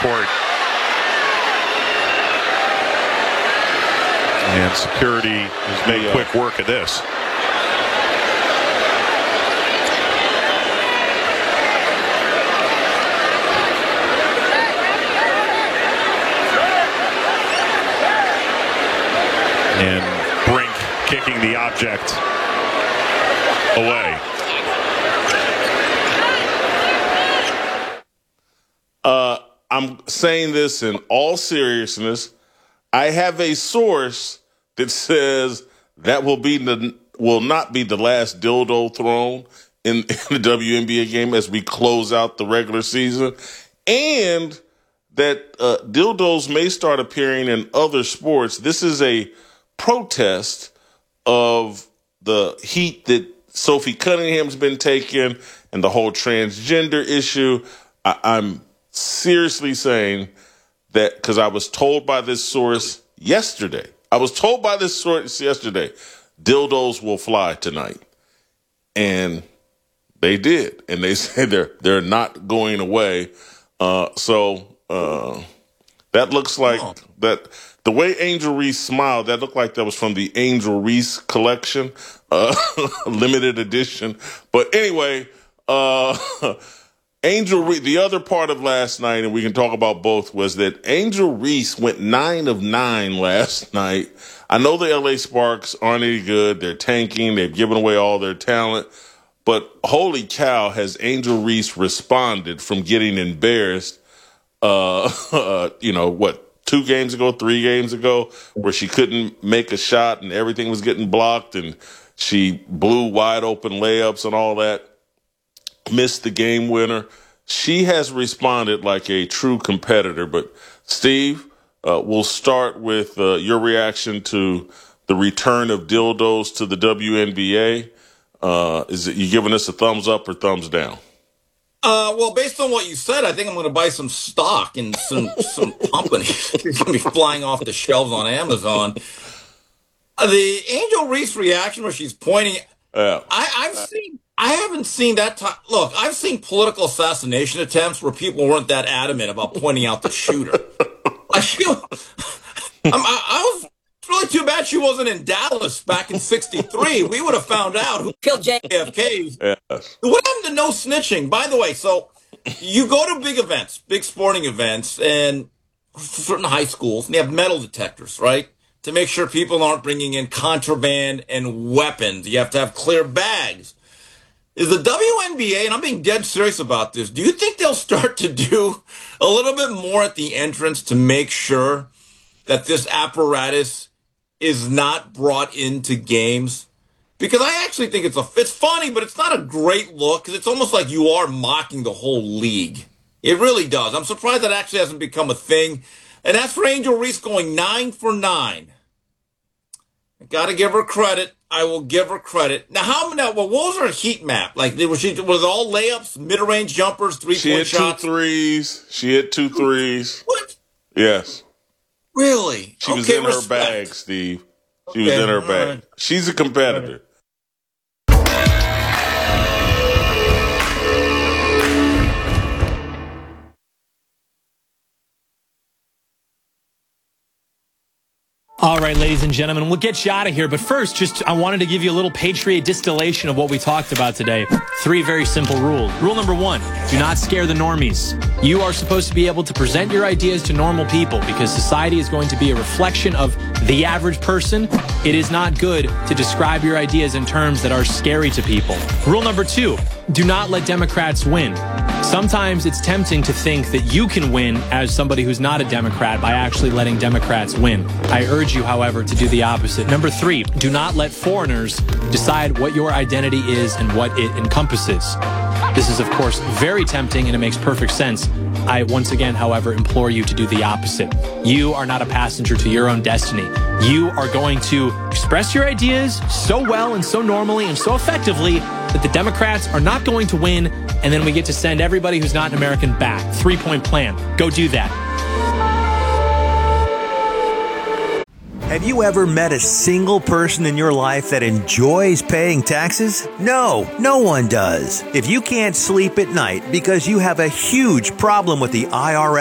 court. And security has made quick work of this. And Brink kicking the object away. I'm saying this in all seriousness. I have a source that says that will not be the last dildo thrown in the WNBA game as we close out the regular season, and that dildos may start appearing in other sports. This is a protest of the heat that Sophie Cunningham's been taking and the whole transgender issue. I'm seriously saying that because I was told by this source yesterday. Dildos will fly tonight. And they did. And they say they're not going away. So that looks like that. The way Angel Reese smiled, that looked like that was from the Angel Reese collection, limited edition. But anyway, Angel Reese, the other part of last night, and we can talk about both, was that Angel Reese went 9 of 9 last night. I know the LA Sparks aren't any good. They're tanking. They've given away all their talent. But holy cow, has Angel Reese responded from getting embarrassed, 3 games ago, where she couldn't make a shot and everything was getting blocked and she blew wide open layups and all that, missed the game winner. She has responded like a true competitor. But Steve, we'll start with your reaction to the return of dildos to the WNBA. Is it you giving us a thumbs up or thumbs down? Well, based on what you said, I think I'm going to buy some stock in some company. It's going to be flying off the shelves on Amazon. The Angel Reese reaction where she's pointing, I haven't seen that time. Look, I've seen political assassination attempts where people weren't that adamant about pointing out the shooter. It's really too bad she wasn't in Dallas back in '63. We would have found out who killed JFK. Yes. What happened to no snitching? By the way, so you go to big events, big sporting events, and certain high schools, and they have metal detectors, right? To make sure people aren't bringing in contraband and weapons. You have to have clear bags. Is the WNBA, and I'm being dead serious about this, do you think they'll start to do a little bit more at the entrance to make sure that this apparatus is not brought into games? Because I actually think it's funny, but it's not a great look because it's almost like you are mocking the whole league. It really does. I'm surprised that actually hasn't become a thing. And as for Angel Reese going 9 for 9, I got to give her credit. I will give her credit. Now, what was her heat map? Like, was it all layups, mid-range jumpers, three-point shots? She hit two threes. What? Yes. Really? She was in her bag, Steve. She was in her bag. Right. She's a competitor. All right, ladies and gentlemen, we'll get you out of here. But first, I wanted to give you a little Patriot distillation of what we talked about today. 3 very simple rules. Rule number 1, do not scare the normies. You are supposed to be able to present your ideas to normal people because society is going to be a reflection of the average person. It is not good to describe your ideas in terms that are scary to people. Rule number 2, do not let Democrats win. Sometimes it's tempting to think that you can win as somebody who's not a Democrat by actually letting Democrats win. I urge you, however, to do the opposite. Number 3, do not let foreigners decide what your identity is and what it encompasses. This is, of course, very tempting and it makes perfect sense. I once again, however, implore you to do the opposite. You are not a passenger to your own destiny. You are going to express your ideas so well and so normally and so effectively that the Democrats are not going to win, and then we get to send everybody who's not an American back. 3-point plan. Go do that. Have you ever met a single person in your life that enjoys paying taxes? No, no one does. If you can't sleep at night because you have a huge problem with the IRS,